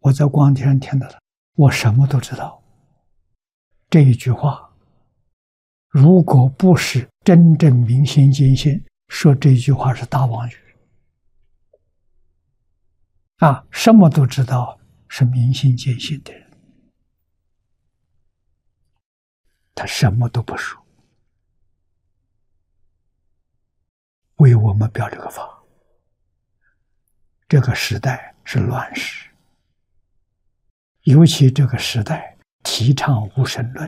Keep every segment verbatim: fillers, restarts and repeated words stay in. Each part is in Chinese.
我在光碟上听到的，我什么都知道。这一句话，如果不是真正明心见性，说这句话是大妄语。啊，什么都知道是明心见性的人，他什么都不说，为我们表这个法。这个时代是乱世，尤其这个时代提倡无神论，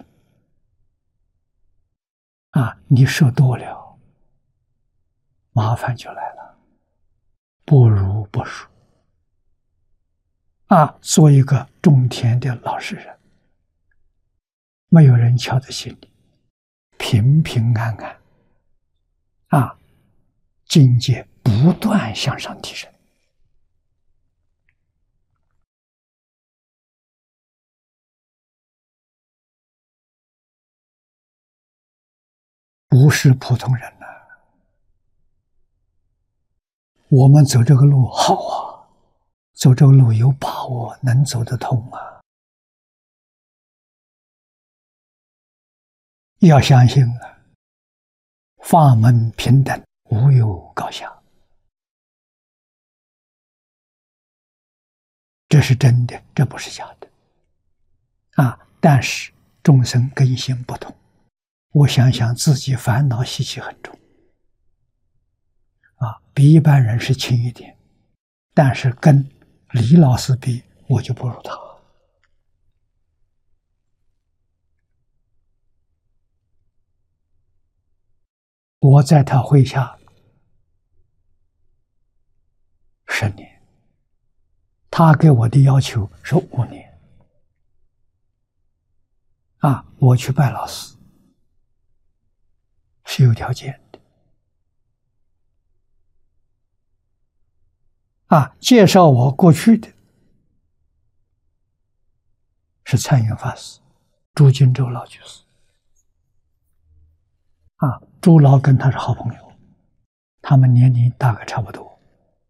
啊，你说多了，麻烦就来了，不如不说。啊，做一个种田的老实人，没有人瞧在心里，平平安安，啊，境界不断向上提升。不是普通人呐、啊，我们走这个路好啊。走这个路有把握，能走得通啊！要相信啊，法门平等，无有高下，这是真的，这不是假的啊！但是众生根性不同，我想想自己烦恼习气很重啊，比一般人是轻一点，但是跟李老师比，我就不如他。我在他麾下十年，他给我的要求是五年。啊，我去拜老师是有条件的。啊，介绍我过去的是参云法师、朱金洲老居士。啊，朱老跟他是好朋友，他们年龄大概差不多。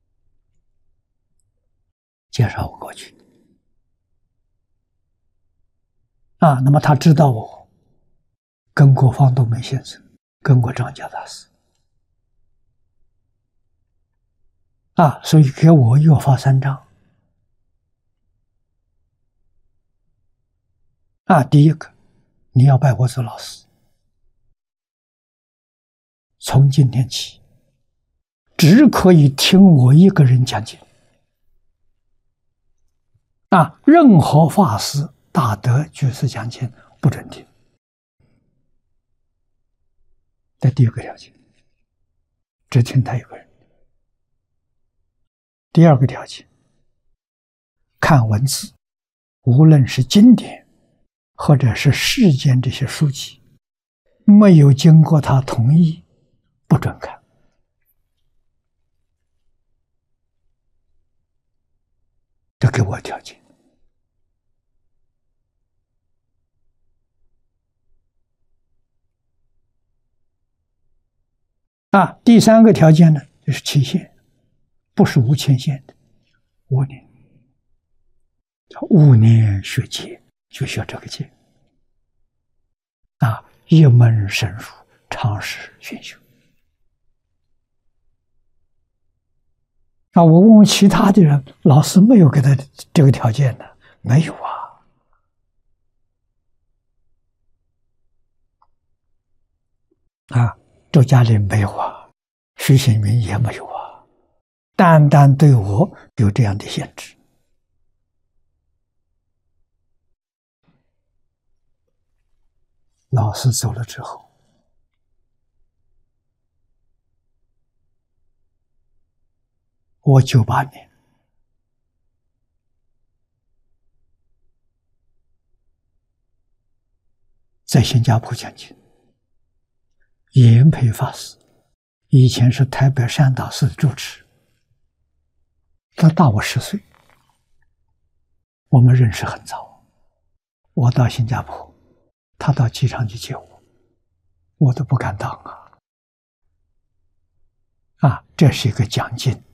介绍我过去。啊，那么他知道我跟过方东梅先生，跟过张家大师。啊，所以给我又发三张。啊，第一个，你要拜我做老师，从今天起，只可以听我一个人讲经。啊，任何法师、大德居士讲经不准听。这第一个条件，只听他一个人。第二个条件，看文字，无论是经典或者是世间这些书籍，没有经过他同意，不准看。这给我条件。啊，第三个条件呢，就是期限，不是无期限的，五年。五年学戒，就学这个戒。啊，一门深入，长时熏修。啊，我问问其他的人，老师没有给他这个条件的，没有啊。啊，周嘉玲没有啊，徐显明也没有啊，单单对我有这样的限制。老师走了之后，我九八年在新加坡讲经，严培法师以前是台北善导寺的住持，他大我十岁，我们认识很早。我到新加坡，他到机场去接我，我都不敢当啊！啊，这是一个讲经